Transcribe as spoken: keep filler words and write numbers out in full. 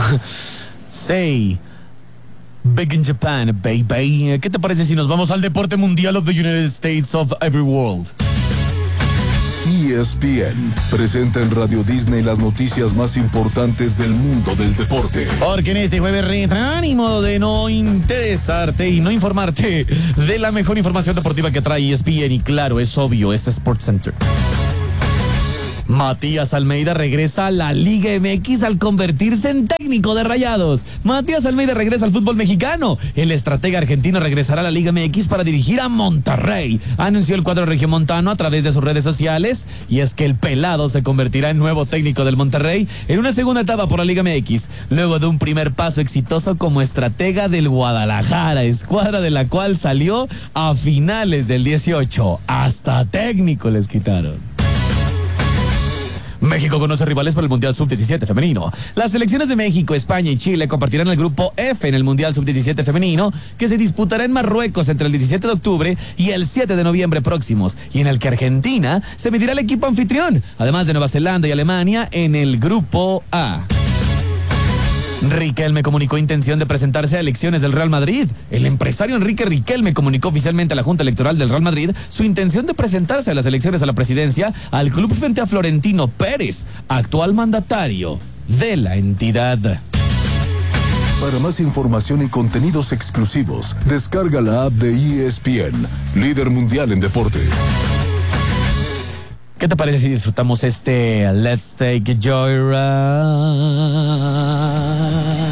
Say, big in Japan, baby. ¿Qué te parece si nos vamos al deporte mundial of the United States of every world? E S P N presenta en Radio Disney las noticias más importantes del mundo del deporte. Porque en este jueves retra, ni modo de no interesarte y no informarte de la mejor información deportiva que trae E S P N. Y claro, es obvio, es SportsCenter. Matías Almeida regresa a la Liga M X al convertirse en técnico de Rayados. Matías Almeida regresa al fútbol mexicano. El estratega argentino regresará a la Liga M X para dirigir a Monterrey, anunció el cuadro regiomontano a través de sus redes sociales. Y es que el pelado se convertirá en nuevo técnico del Monterrey en una segunda etapa por la Liga M X, luego de un primer paso exitoso como estratega del Guadalajara, escuadra de la cual salió a finales del dieciocho. Hasta técnico les quitaron. México conoce rivales para el Mundial sub diecisiete femenino. Las selecciones de México, España y Chile compartirán el grupo F en el Mundial sub diecisiete femenino, que se disputará en Marruecos entre el diecisiete de octubre y el siete de noviembre próximos, y en el que Argentina se medirá el equipo anfitrión, además de Nueva Zelanda y Alemania en el grupo A. Riquelme comunicó intención de presentarse a elecciones del Real Madrid. El empresario Enrique Riquelme comunicó oficialmente a la Junta Electoral del Real Madrid su intención de presentarse a las elecciones a la presidencia al club frente a Florentino Pérez, actual mandatario de la entidad. Para más información y contenidos exclusivos, descarga la app de E S P N, líder mundial en deportes. ¿Qué te parece si disfrutamos este Let's Take a Joyride?